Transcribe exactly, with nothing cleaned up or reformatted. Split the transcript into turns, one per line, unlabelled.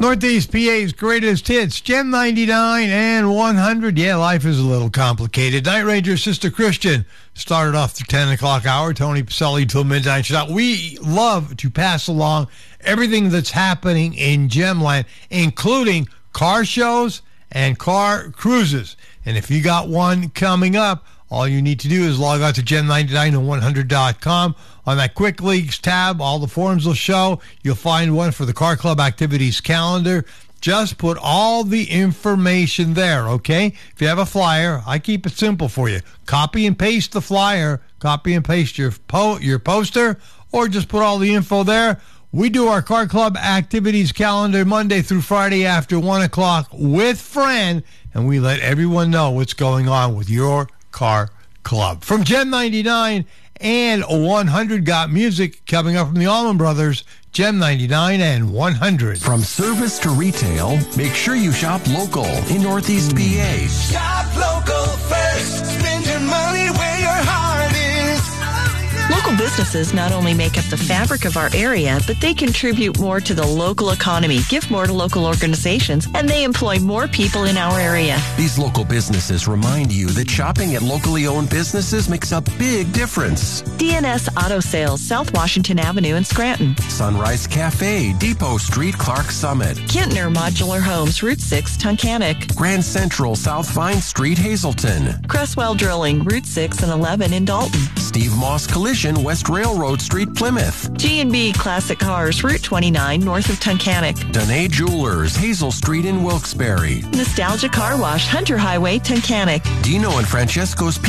Northeast P A's greatest hits, Gem ninety-nine and one hundred. Yeah, life is a little complicated. Night Ranger, Sister Christian started off the ten o'clock hour. Tony Pacelli till midnight shot. We love to pass along everything that's happening in Gemland, including car shows and car cruises. And if you got one coming up, all you need to do is log on to gem ninety-nine and one hundred dot com. On that Quick Leagues tab, all the forums will show. You'll find one for the Car Club activities calendar. Just put all the information there, okay? If you have a flyer, I keep it simple for you. Copy and paste the flyer, copy and paste your po- your poster, or just put all the info there. We do our Car Club activities calendar Monday through Friday after one o'clock with Fran, and we let everyone know what's going on with your Car Club. From Gem ninety-nine and one hundred, got music coming up from the Allman Brothers. Gem ninety-nine and one hundred.
From service to retail, make sure you shop local in Northeast P A.
Shop local first. Spend your money where your heart is.
Local businesses not only make up the fabric of our area, but they contribute more to the local economy, give more to local organizations, and they employ more people in our area.
These local businesses remind you that shopping at locally owned businesses makes a big difference.
D N S Auto Sales, South Washington Avenue in Scranton.
Sunrise Cafe, Depot Street, Clark Summit.
Kintner Modular Homes, Route six, Tunkhannock.
Grand Central, South Vine Street, Hazelton.
Cresswell Drilling, Route six and eleven in Dalton.
Steve Moss Collision, West Railroad Street, Plymouth.
G and B Classic Cars, Route twenty-nine, north of Tunkhannock.
Danae Jewelers, Hazel Street in Wilkes-Barre.
Nostalgia Car Wash, Hunter Highway, Tunkhannock.
Dino and Francesco's